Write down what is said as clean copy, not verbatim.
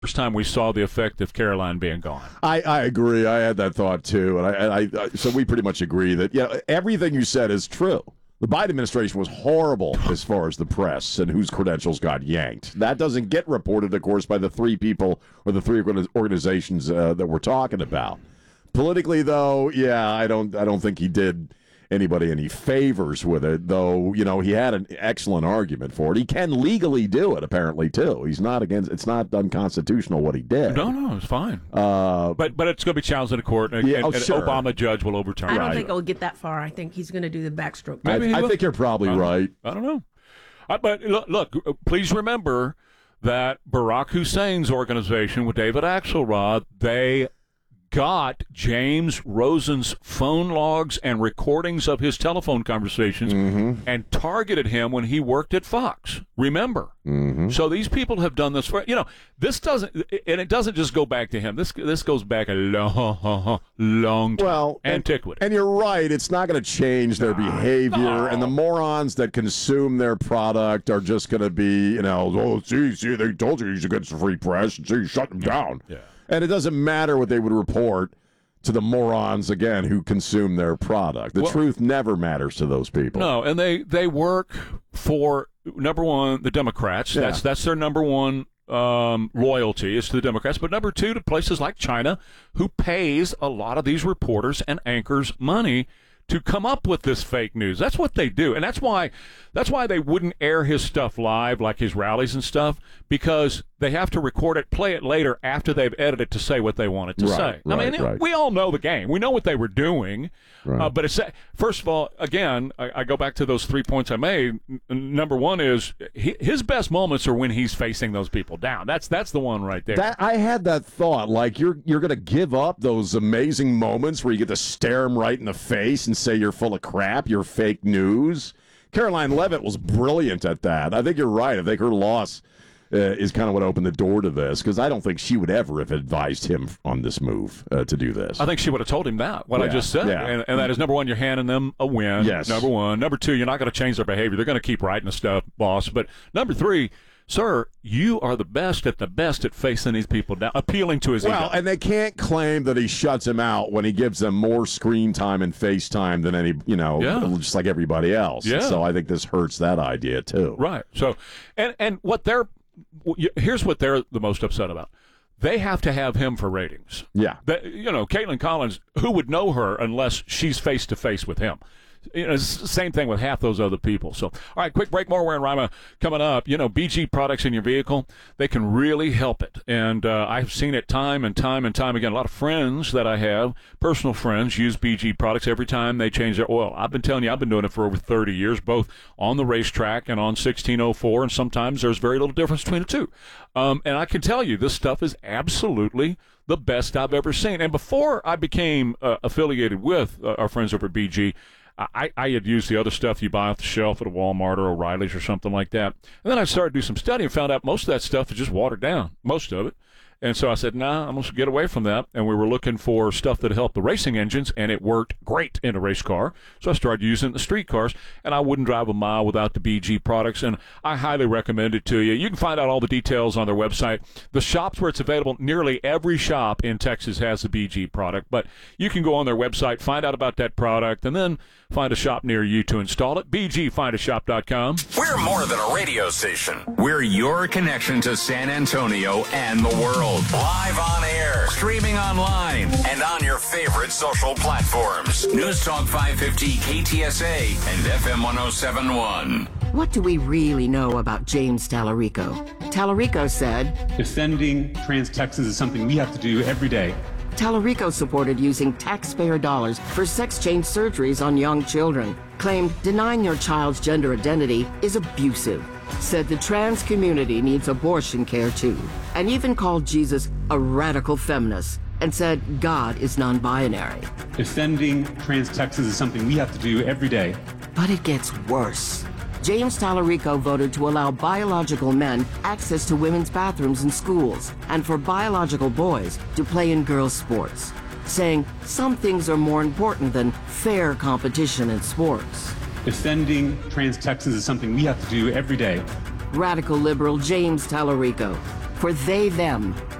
first time we saw the effect of Caroline being gone. I agree. I had that thought too, and so we pretty much agree that everything you said is true. The Biden administration was horrible as far as the press and whose credentials got yanked. That doesn't get reported, of course, by the three people or the three organizations that we're talking about. Politically, though, I don't think he did anybody any favors with it, though, he had an excellent argument for it. He can legally do it, apparently, too. He's not it's not unconstitutional what he did. No, it's fine. But it's going to be challenged in the court, and an sure. Obama judge will overturn it. I don't think it'll get that far. I think he's going to do the backstroke. I think you're probably right. I don't know. But look, please remember that Barack Hussein's organization with David Axelrod, they got James Rosen's phone logs and recordings of his telephone conversations and targeted him when he worked at Fox. Remember? So these people have done this for, this doesn't, and it doesn't just go back to him. This goes back a long time. Well, antiquity. And you're right. It's not going to change their behavior. And the morons that consume their product are just going to be, see, they told you should get some free press. See, shut them down. Yeah. And it doesn't matter what they would report to the morons, again, who consume their product. The truth never matters to those people. No, and they work for, number one, the Democrats. Yeah. That's their number one loyalty is to the Democrats. But number two, to places like China, who pays a lot of these reporters and anchors money to come up with this fake news. That's what they do. And that's why they wouldn't air his stuff live, like his rallies and stuff, because they have to record it, play it later after they've edited it to say what they wanted to say. We all know the game. We know what they were doing. Right. But it's, first of all, again, I go back to those 3 points I made. Number one is his best moments are when he's facing those people down. That's the one right there. I had that thought, like you're going to give up those amazing moments where you get to stare him right in the face and say you're full of crap, you're fake news. Caroline Leavitt was brilliant at that. I think you're right. I think her loss is kind of what opened the door to this, because I don't think she would ever have advised him on this move to do this. I think she would have told him that, what I just said. Yeah. And that is, number one, you're handing them a win. Yes. Number one. Number two, you're not going to change their behavior. They're going to keep writing the stuff, boss. But number three, sir, you are the best at facing these people down, appealing to his ego. Well, and they can't claim that he shuts him out when he gives them more screen time and face time than any, just like everybody else. Yeah. So I think this hurts that idea too. Right. So, and here's what they're the most upset about. They have to have him for ratings. Yeah. Caitlin Collins, who would know her unless she's face to face with him? Same thing with half those other people. So, all right, quick break. More Warren Rima coming up. BG products in your vehicle, they can really help it. And I've seen it time and time and time again. A lot of friends that I have, personal friends, use BG products every time they change their oil. I've been telling you, I've been doing it for over 30 years, both on the racetrack and on 1604, and sometimes there's very little difference between the two. And I can tell you, this stuff is absolutely the best I've ever seen. And before I became affiliated with our friends over at BG, I had used the other stuff you buy off the shelf at a Walmart or O'Reilly's or something like that. And then I started to do some study and found out most of that stuff is just watered down, most of it. And so I said, I'm going to get away from that. And we were looking for stuff that helped the racing engines, and it worked great in a race car. So I started using it in the street cars, and I wouldn't drive a mile without the BG products, and I highly recommend it to you. You can find out all the details on their website. The shops where it's available, nearly every shop in Texas has the BG product, but you can go on their website, find out about that product, and then find a shop near you to install it. BGFindAShop.com. We're more than a radio station. We're your connection to San Antonio and the world. Live on air, streaming online, and on your favorite social platforms. News Talk 550 KTSA and FM 1071. What do we really know about James Tallarico? Tallarico said, defending trans Texas is something we have to do every day. Tallarico supported using taxpayer dollars for sex change surgeries on young children, claimed denying your child's gender identity is abusive, said the trans community needs abortion care too, and even called Jesus a radical feminist and said God is non-binary. Defending trans Texas is something we have to do every day. But it gets worse. James Tallarico voted to allow biological men access to women's bathrooms in schools and for biological boys to play in girls' sports, saying some things are more important than fair competition in sports. Defending trans Texas is something we have to do every day. Radical liberal James Tallarico, for they, them.